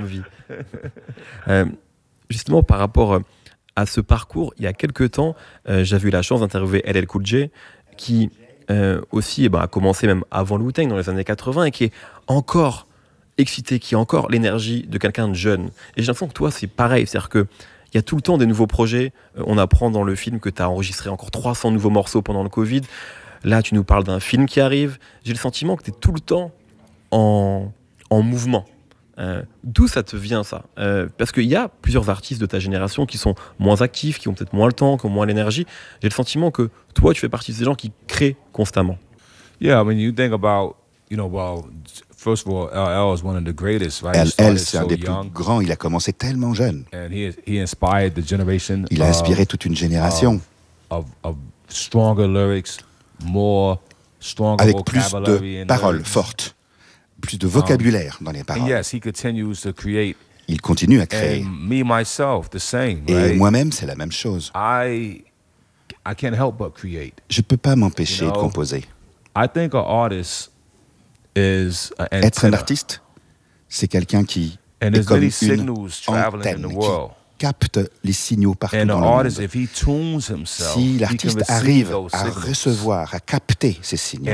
vie. Justement, par rapport à ce parcours, il y a quelques temps, j'avais eu la chance d'interviewer LL Cool J, qui aussi a commencé même avant le Wu-Tang, dans les années 80, et qui est encore excité, qui a encore l'énergie de quelqu'un de jeune. Et j'ai l'impression que toi, c'est pareil. C'est-à-dire qu'il y a tout le temps des nouveaux projets. On apprend dans le film que tu as enregistré encore 300 nouveaux morceaux pendant le Covid. Là, tu nous parles d'un film qui arrive. J'ai le sentiment que tu es tout le temps en mouvement. D'où ça te vient, ça? Parce qu'il y a plusieurs artistes de ta génération qui sont moins actifs, qui ont peut-être moins le temps, qui ont moins l'énergie. J'ai le sentiment que toi, tu fais partie de ces gens qui créent constamment. Yeah, I mean, you think about, first of all, LL is one of the greatest, right? LL, c'est un des plus grands. Il a commencé tellement jeune. And he inspired the generation. Il a inspiré toute une génération. Of stronger lyrics, stronger avec plus de paroles fortes, plus de vocabulaire dans les paroles. Yes, he continues to create. Il continue à créer. And me, myself, the same, Et right? moi-même, c'est la même chose. I can't help but create. Je peux pas m'empêcher de composer. I think an artist is an antenna. Être un artiste, c'est quelqu'un qui est comme une antenne qui capte les signaux partout dans le monde. Si l'artiste arrive à recevoir, à capter ces signaux,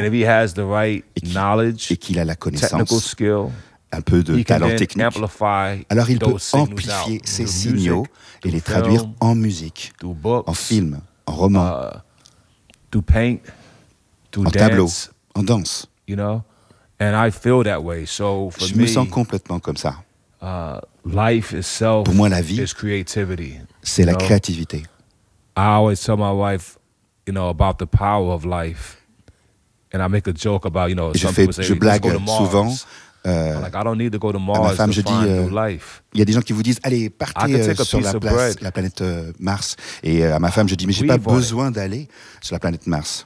et qu'il a la connaissance, un peu de talent technique, alors il peut amplifier ces signaux et les traduire en musique, en film, en roman, en tableau, en danse. Je me sens complètement comme ça. Pour moi, la vie, c'est la créativité. Je blague souvent. À ma femme, je dis, il y a des gens qui vous disent, allez, partez sur la planète Mars. Et à ma femme, je dis, mais j'ai pas besoin d'aller sur la planète Mars.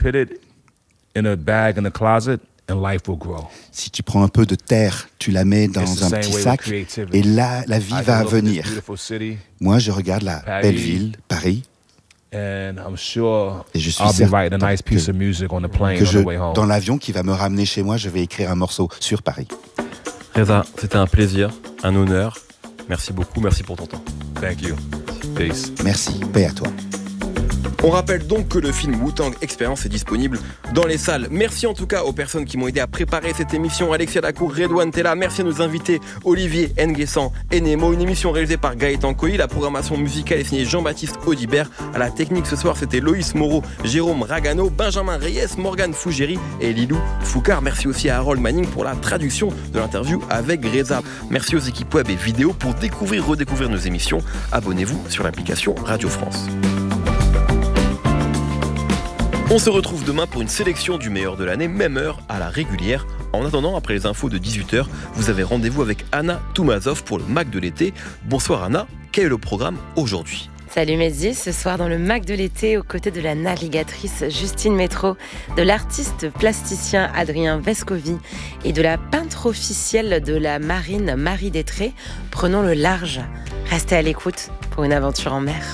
Si tu prends un peu de terre, tu la mets dans un petit sac, et là, la vie va venir. Moi, je regarde la belle ville, Paris, et je suis certain que dans l'avion qui va me ramener chez moi, je vais écrire un morceau sur Paris. Reza, c'était un plaisir, un honneur. Merci beaucoup, merci pour ton temps. Thank you. Peace. Merci, paix à toi. On rappelle donc que le film Wu-Tang Experience est disponible dans les salles. Merci en tout cas aux personnes qui m'ont aidé à préparer cette émission. Alexia Lacour, Redouane Tella. Merci à nos invités Olivier Nguessan et Nemo. Une émission réalisée par Gaëtan Coy. La programmation musicale est signée Jean-Baptiste Audibert. À la technique ce soir, c'était Loïs Moreau, Jérôme Ragano, Benjamin Reyes, Morgane Fougéry et Lilou Foucard. Merci aussi à Harold Manning pour la traduction de l'interview avec Reza. Merci aux équipes web et vidéo. Pour redécouvrir nos émissions, abonnez-vous sur l'application Radio France. On se retrouve demain pour une sélection du meilleur de l'année, même heure à la régulière. En attendant, après les infos de 18h, vous avez rendez-vous avec Anna Toumazov pour le Mac de l'été. Bonsoir Anna, quel est le programme aujourd'hui ? Salut Mehdi, ce soir dans le Mac de l'été, aux côtés de la navigatrice Justine Métro, de l'artiste plasticien Adrien Vescovi et de la peintre officielle de la marine Marie Détré, prenons le large. Restez à l'écoute pour une aventure en mer.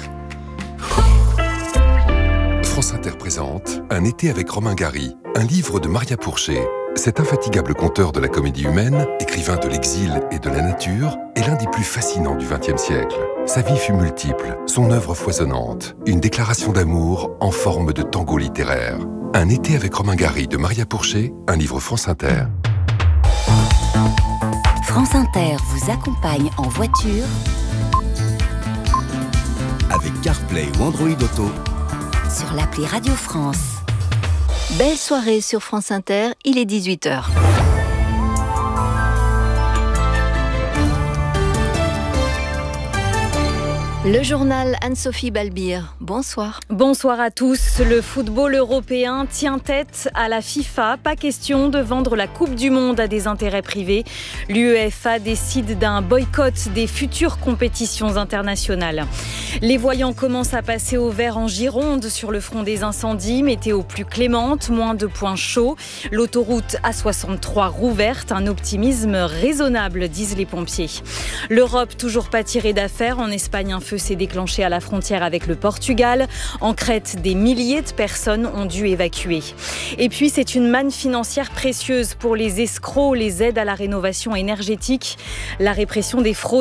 France Inter présente Un été avec Romain Gary, un livre de Maria Pourchet. Cet infatigable conteur de la comédie humaine, écrivain de l'exil et de la nature, est l'un des plus fascinants du XXe siècle. Sa vie fut multiple, son œuvre foisonnante, une déclaration d'amour en forme de tango littéraire. Un été avec Romain Gary de Maria Pourchet, un livre France Inter. France Inter vous accompagne en voiture avec CarPlay ou Android Auto sur l'appli Radio France. Belle soirée sur France Inter, il est 18h. Le journal Anne-Sophie Balbir. Bonsoir. Bonsoir à tous. Le football européen tient tête à la FIFA. Pas question de vendre la Coupe du Monde à des intérêts privés. L'UEFA décide d'un boycott des futures compétitions internationales. Les voyants commencent à passer au vert en Gironde sur le front des incendies. Météo plus clémente, moins de points chauds. L'autoroute A63 rouverte. Un optimisme raisonnable, disent les pompiers. L'Europe toujours pas tirée d'affaire. En Espagne, un feu s'est déclenché à la frontière avec le Portugal. En Crète, des milliers de personnes ont dû évacuer. Et puis, c'est une manne financière précieuse pour les escrocs, les aides à la rénovation énergétique. La répression des fraudes